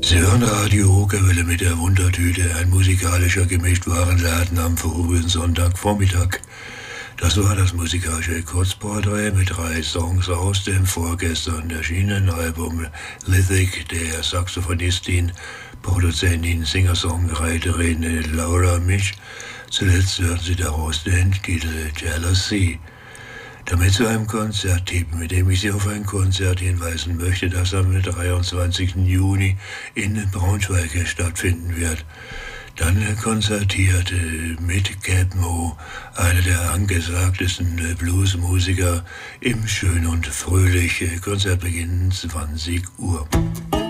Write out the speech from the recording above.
Sie hören Radio Okerwelle mit der Wundertüte, ein musikalischer Gemischtwarenladen am vorigen Sonntagvormittag. Das war das musikalische Kurzporträt mit 3 Songs aus dem vorgestern erschienenen Album Lithic der Saxophonistin, Produzentin, Singer-Songwriterin Laura Misch. Zuletzt hören Sie daraus den Titel Jealousy. Damit zu einem Konzerttipp, mit dem ich Sie auf ein Konzert hinweisen möchte, das am 23. Juni in Braunschweig stattfinden wird. Dann konzertiert mit Cap Mo, einer der angesagtesten Bluesmusiker, im Schön und Fröhlich. Konzert beginnt 20 Uhr.